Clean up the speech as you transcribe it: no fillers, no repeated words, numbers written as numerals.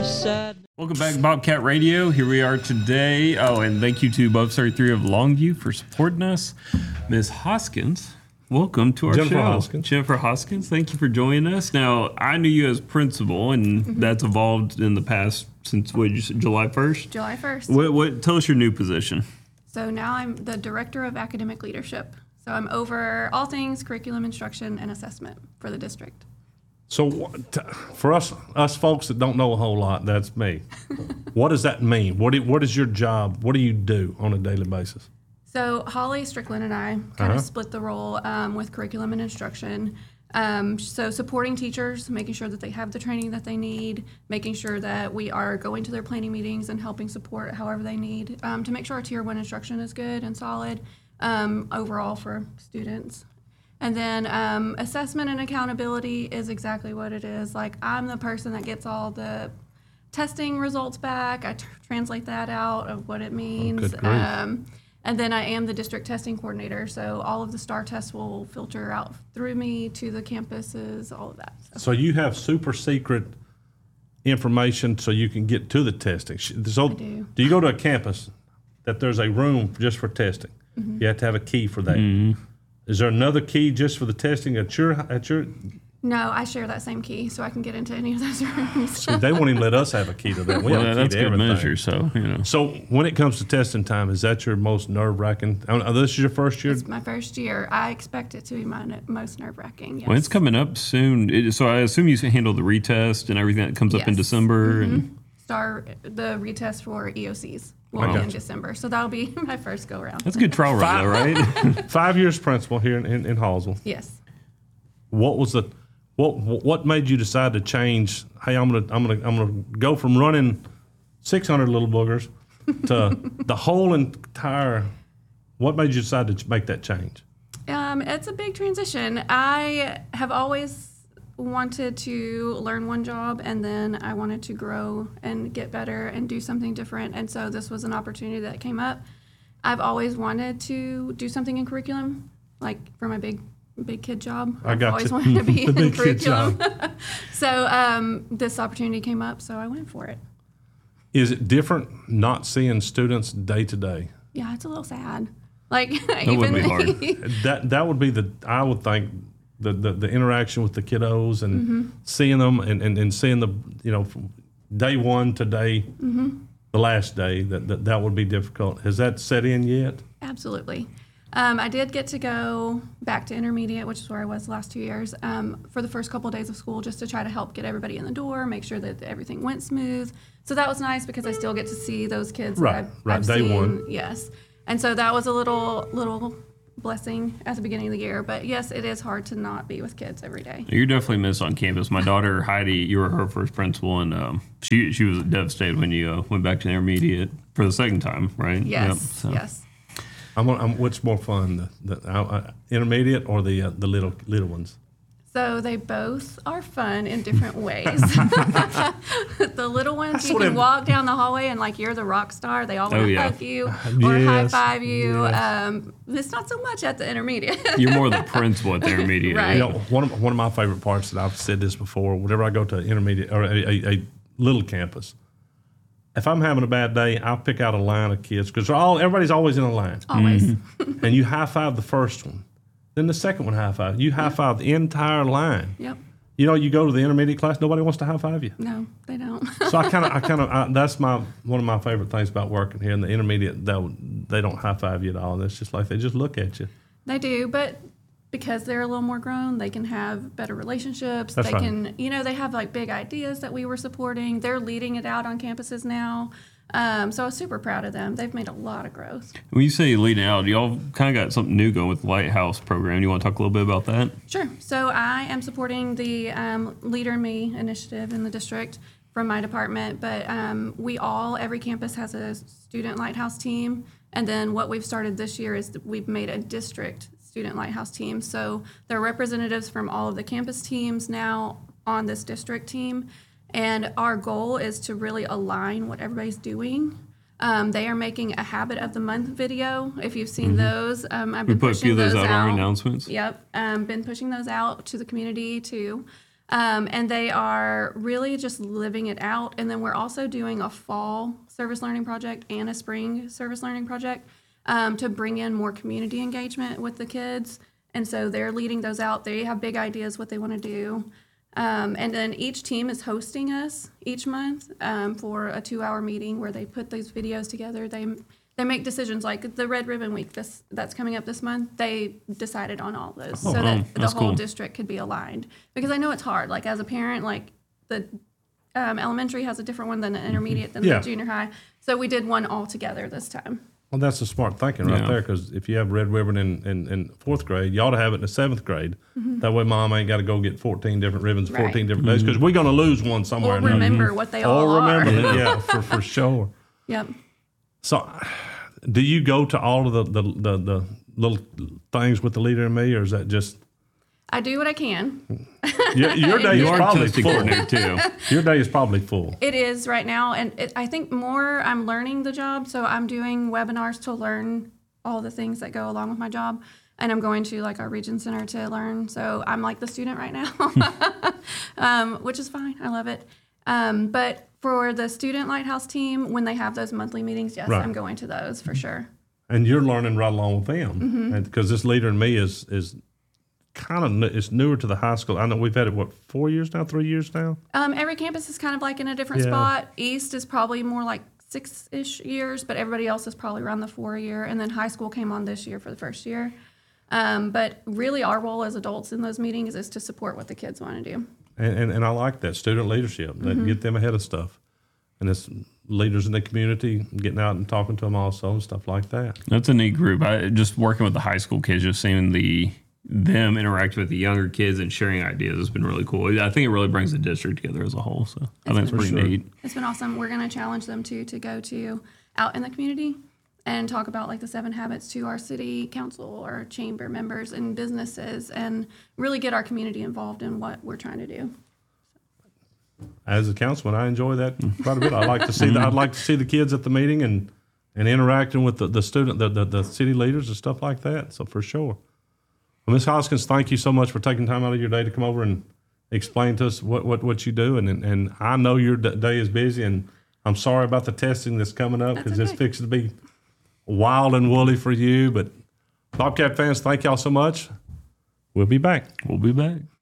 Welcome back to Bobcat Radio. Here we are today. Oh, and thank you to Above 33 of Longview for supporting us. Ms. Hoskins, welcome to our Jennifer show. Hoskins. Jennifer Hoskins, thank you for joining us. Now, I knew you as principal, and that's evolved in the past since, what did you say, July 1st? July 1st. What? Tell us your new position. So now I'm the Director of Academic Leadership. So I'm over all things curriculum instruction and assessment for the district. So for us folks that don't know a whole lot, that's me. What does that mean? What is your job? What do you do on a daily basis? So Holly Strickland and I kind of split the role with curriculum and instruction. So supporting teachers, making sure that they have the training that they need, making sure that we are going to their planning meetings and helping support however they need to make sure our Tier 1 instruction is good and solid overall for students. And then assessment and accountability is exactly what it is. Like, I'm the person that gets all the testing results back. I translate that out of what it means. Good grief. And then I am the district testing coordinator. So all of the STAR tests will filter out through me to the campuses, all of that. So you have super secret information so you can get to the testing. So I do. Do you go to a campus that there's a room just for testing? Mm-hmm. You have to have a key for that. Is there another key just for the testing at your? No, I share that same key, so I can get into any of those rooms. See, they won't even let us have a key to that. We Well, have a key that's to good everything. measure, so, you know. So when it comes to testing time, is that your most nerve-wracking? This is your first year? It's my first year. I expect it to be my most nerve-wracking, yes. Well, it's coming up soon. So I assume you handle the retest and everything that comes up in Yes. December. And The retest for EOCs will be in December. So that'll be my first go-around. that's a good trial run, though, right? 5 years principal here in Hallsville. Yes. What made you decide to change? Hey, I'm gonna go from running 600 little boogers to the whole entire. What made you decide to make that change? It's a big transition. I have always wanted to learn one job, and then I wanted to grow and get better and do something different. And so this was an opportunity that came up. I've always wanted to do something in curriculum, like for my big kid job. I got always you. wanted to be The in big kid curriculum. So this opportunity came up, so I went for it. Is it different not seeing students day to day? Yeah, it's a little sad. Like would be hard. That would be I would think the interaction with the kiddos and seeing them and seeing from day one to day the last day that would be difficult. Has that set in yet? Absolutely. I did get to go back to intermediate, which is where I was the last 2 years, for the first couple of days of school, just to try to help get everybody in the door, make sure that everything went smooth. So that was nice because I still get to see those kids that I've day seen. one. Yes. And so that was a little blessing at the beginning of the year. But yes, it is hard to not be with kids every day. You're definitely missed on campus. My daughter Heidi, you were her first principal, and she was devastated when you went back to intermediate for the second time, right? Yes. Yep, so. Yes. What's more fun, the intermediate or the little ones? So they both are fun in different ways. The little ones, you can walk down the hallway and like you're the rock star. They all want to hug you or high five you. Yes. It's not so much at the intermediate. You're more the principal at the intermediate. Right. One of my favorite parts that I've said this before. Whenever I go to intermediate or a little campus, if I'm having a bad day, I'll pick out a line of kids because everybody's always in a line. Always. And you high five the first one, then the second one high five. You high five the entire line. Yep. You go to the intermediate class, nobody wants to high five you. No, they don't. So that's one of my favorite things about working here in the intermediate. They don't high five you at all. It's just like they just look at you. They do, but because they're a little more grown, they can have better relationships. That's they right. can, they have like big ideas that we were supporting. They're leading it out on campuses now. So I was super proud of them. They've made a lot of growth. When you say leading out, y'all kind of got something new going with the Lighthouse program. You want to talk a little bit about that? Sure. So I am supporting the Leader in Me initiative in the district from my department, but every campus has a student Lighthouse team. And then what we've started this year is we've made a district student Lighthouse team. So there are representatives from all of the campus teams now on this district team. And our goal is to really align what everybody's doing. They are making a Habit of the Month video. If you've seen those, I've been We put a few pushing of those out in our out. announcements. Yep, been pushing those out to the community too. And they are really just living it out. And then we're also doing a fall service learning project and a spring service learning project to bring in more community engagement with the kids. And so they're leading those out. They have big ideas what they want to do. And then each team is hosting us each month for a 2-hour meeting where they put these videos together. They make decisions like the Red Ribbon Week that's coming up this month. They decided on all those so that the whole district could be aligned. Because I know it's hard. Like as a parent, like the elementary has a different one than the intermediate than the junior high. So we did one all together this time. Well, that's the smart thinking right there, because if you have Red Ribbon in 4th grade, you ought to have it in the 7th grade. That way mom ain't got to go get 14 different ribbons 14 different days, because we're going to lose one somewhere. Or remember what they all are. Yeah, for sure. Yep. So, do you go to all of the little things with the Leader in Me, or is that just? I do what I can. Your day is probably full. too. Your day is probably full. It is right now, and I think more I'm learning the job, so I'm doing webinars to learn all the things that go along with my job, and I'm going to like our region center to learn. So I'm like the student right now, which is fine. I love it. But for the student lighthouse team, when they have those monthly meetings, yes, I'm going to those for sure. And you're learning right along with them, and because this Leader in Me is kind of it's newer to the high school. I know we've had it 4 years now, 3 years now. Every campus is kind of like in a different spot. East is probably more like 6-ish years, but everybody else is probably around the 4 year. And then high school came on this year for the first year. But really, our role as adults in those meetings is to support what the kids want to do. And I like that student leadership, that get them ahead of stuff, and it's leaders in the community getting out and talking to them also and stuff like that. That's a neat group. Just working with the high school kids, just seeing them interact with the younger kids and sharing ideas has been really cool. I think it really brings the district together as a whole. So I think it's pretty neat. It's been awesome. We're going to challenge them to go to out in the community and talk about like the 7 habits to our city council or chamber members and businesses, and really get our community involved in what we're trying to do. As a councilman, I enjoy that quite a bit. I like to see I'd like to see the kids at the meeting and interacting with the student, the city leaders and stuff like that. So for sure. Well, Ms. Hoskins, thank you so much for taking time out of your day to come over and explain to us what you do. And I know your day is busy, and I'm sorry about the testing that's coming up, because it's fixing to be wild and woolly for you. But Bobcat fans, thank y'all so much. We'll be back. We'll be back.